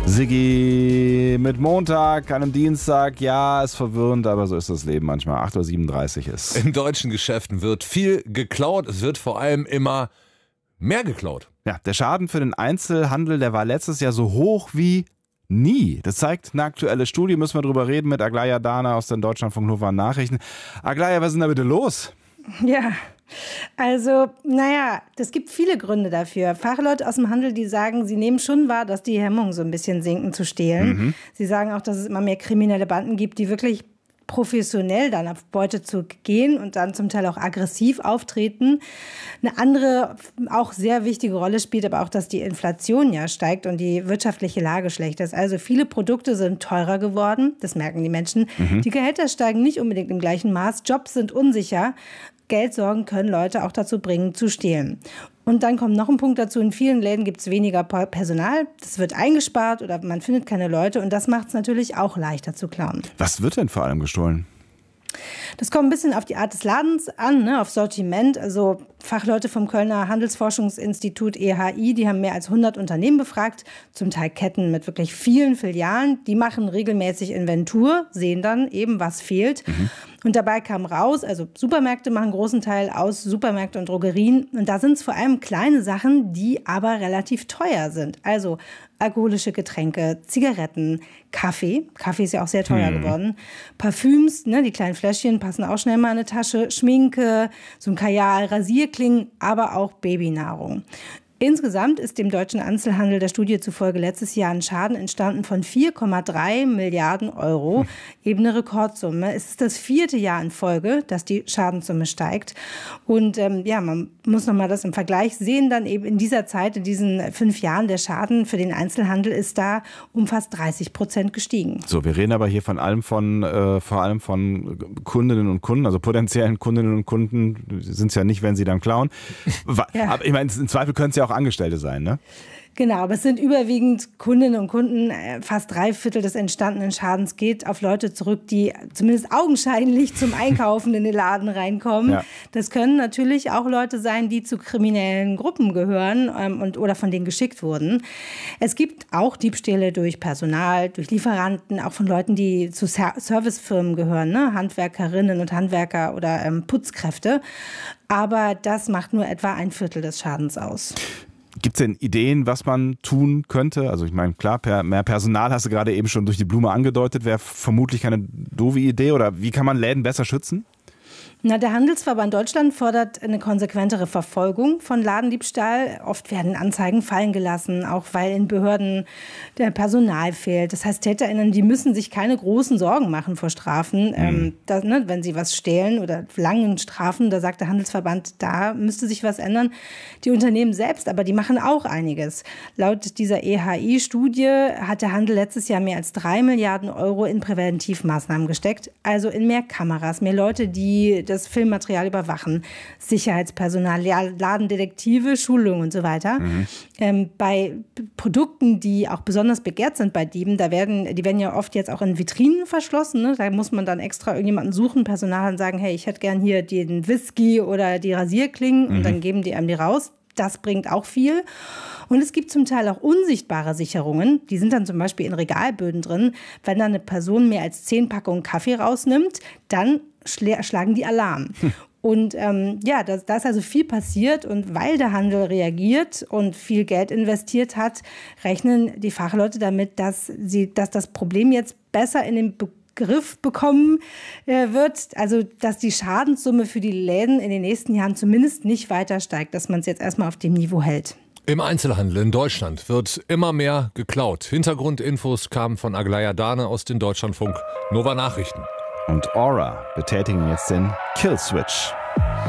Siggi mit Montag, einem Dienstag. Ja, ist verwirrend, aber so ist das Leben manchmal. 8:37 Uhr ist. In deutschen Geschäften wird viel geklaut. Es wird vor allem immer mehr geklaut. Ja, der Schaden für den Einzelhandel, der war letztes Jahr so hoch wie nie. Das zeigt eine aktuelle Studie. Müssen wir drüber reden mit Aglaya Dana aus den Deutschlandfunk Nova Nachrichten. Aglaya, was ist denn da bitte los? Ja, also, das gibt viele Gründe dafür. Fachleute aus dem Handel, die sagen, sie nehmen schon wahr, dass die Hemmungen so ein bisschen sinken zu stehlen. Sie sagen auch, dass es immer mehr kriminelle Banden gibt, die wirklich professionell dann auf Beute zu gehen und dann zum Teil auch aggressiv auftreten. Eine andere, auch sehr wichtige Rolle spielt aber auch, dass die Inflation ja steigt und die wirtschaftliche Lage schlecht ist. Also viele Produkte sind teurer geworden, das merken die Menschen. Die Gehälter steigen nicht unbedingt im gleichen Maß, Jobs sind unsicher. Geldsorgen können Leute auch dazu bringen, zu stehlen. Und dann kommt noch ein Punkt dazu, in vielen Läden gibt es weniger Personal, das wird eingespart oder man findet keine Leute und das macht es natürlich auch leichter zu klauen. Was wird denn vor allem gestohlen? Das kommt ein bisschen auf die Art des Ladens an, auf Sortiment. Also Fachleute vom Kölner Handelsforschungsinstitut EHI, die haben mehr als 100 Unternehmen befragt, zum Teil Ketten mit wirklich vielen Filialen. Die machen regelmäßig Inventur, sehen dann eben, was fehlt. Und dabei kam raus, also Supermärkte machen einen großen Teil aus, Supermärkte und Drogerien. Und da sind es vor allem kleine Sachen, die aber relativ teuer sind. Also alkoholische Getränke, Zigaretten, Kaffee. Kaffee ist ja auch sehr teuer geworden. Parfüms, die kleinen Fläschchen passen auch schnell mal in eine Tasche. Schminke, so ein Kajal, Rasierklingen, aber auch Babynahrung. Insgesamt ist dem deutschen Einzelhandel der Studie zufolge letztes Jahr ein Schaden entstanden von 4,3 Milliarden Euro. Eben eine Rekordsumme. Es ist das 4. Jahr in Folge, dass die Schadenssumme steigt. Und man muss nochmal das im Vergleich sehen. Dann eben in dieser Zeit, in diesen 5 Jahren, der Schaden für den Einzelhandel ist da um fast 30% gestiegen. So, wir reden aber hier vor allem von Kundinnen und Kunden, also potenziellen Kundinnen und Kunden. Sind es ja nicht, wenn sie dann klauen. Ja. Aber ich meine, im Zweifel können es ja auch Angestellte sein, ne? Genau, aber es sind überwiegend Kundinnen und Kunden. Fast 3/4 des entstandenen Schadens geht auf Leute zurück, die zumindest augenscheinlich zum Einkaufen in den Laden reinkommen. Ja. Das können natürlich auch Leute sein, die zu kriminellen Gruppen gehören oder von denen geschickt wurden. Es gibt auch Diebstähle durch Personal, durch Lieferanten, auch von Leuten, die zu Servicefirmen gehören, ne? Handwerkerinnen und Handwerker oder Putzkräfte. Aber das macht nur etwa 1/4 des Schadens aus. Gibt es denn Ideen, was man tun könnte? Also ich meine, klar, mehr Personal hast du gerade eben schon durch die Blume angedeutet, wäre vermutlich keine doofe Idee. Oder wie kann man Läden besser schützen? Der Handelsverband Deutschland fordert eine konsequentere Verfolgung von Ladendiebstahl. Oft werden Anzeigen fallen gelassen, auch weil in Behörden der Personal fehlt. Das heißt, TäterInnen, die müssen sich keine großen Sorgen machen vor Strafen. Wenn sie was stehlen oder langen Strafen, da sagt der Handelsverband, da müsste sich was ändern. Die Unternehmen selbst, aber die machen auch einiges. Laut dieser EHI-Studie hat der Handel letztes Jahr mehr als 3 Milliarden Euro in Präventivmaßnahmen gesteckt. Also in mehr Kameras, mehr Leute, die das Filmmaterial überwachen, Sicherheitspersonal, Ladendetektive, Schulungen und so weiter. Bei Produkten, die auch besonders begehrt sind bei Dieben, die werden ja oft jetzt auch in Vitrinen verschlossen. Ne? Da muss man dann extra irgendjemanden suchen, Personal, und sagen, hey, ich hätte gern hier den Whisky oder die Rasierklingen und dann geben die einem die raus. Das bringt auch viel. Und es gibt zum Teil auch unsichtbare Sicherungen. Die sind dann zum Beispiel in Regalböden drin. Wenn da eine Person mehr als 10 Packungen Kaffee rausnimmt, dann schlagen die Alarm. Und da ist also viel passiert. Und weil der Handel reagiert und viel Geld investiert hat, rechnen die Fachleute damit, dass das Problem jetzt besser in den Griff bekommen wird, also dass die Schadenssumme für die Läden in den nächsten Jahren zumindest nicht weiter steigt, dass man es jetzt erstmal auf dem Niveau hält. Im Einzelhandel in Deutschland wird immer mehr geklaut. Hintergrundinfos kamen von Aglaya Dane aus den Deutschlandfunk Nova Nachrichten. Und Aura betätigen jetzt den Killswitch.